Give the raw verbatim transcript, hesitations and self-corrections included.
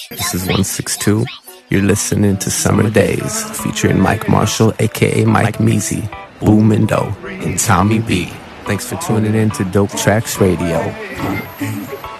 This is one sixty-two. You're listening to Summer Days, featuring Mike Marshall, aka Mike Measy, Boomindo, and Tommy B. Thanks for tuning in to Dope Tracks Radio.